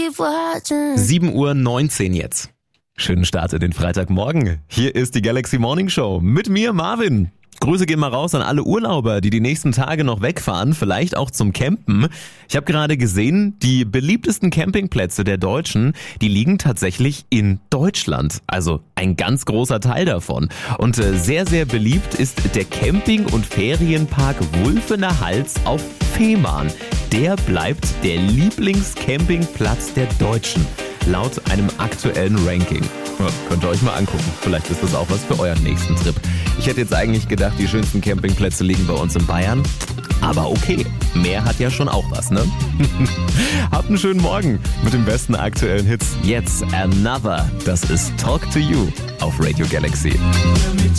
7:19 Uhr jetzt. Schönen Start in den Freitagmorgen. Hier ist die Galaxy Morning Show mit mir, Marvin. Grüße gehen mal raus an alle Urlauber, die nächsten Tage noch wegfahren, vielleicht auch zum Campen. Ich habe gerade gesehen, die beliebtesten Campingplätze der Deutschen, die liegen tatsächlich in Deutschland. Also ein ganz großer Teil davon. Und sehr, sehr beliebt ist der Camping- und Ferienpark Wulfener Hals auf Fehmarn. Der bleibt der Lieblingscampingplatz der Deutschen, laut einem aktuellen Ranking. Ja, könnt ihr euch mal angucken. Vielleicht ist das auch was für euren nächsten Trip. Ich hätte jetzt eigentlich gedacht, die schönsten Campingplätze liegen bei uns in Bayern. Aber okay, mehr hat ja schon auch was, ne? Habt einen schönen Morgen mit den besten aktuellen Hits. Jetzt Another. Das ist Talk to You auf Radio Galaxy.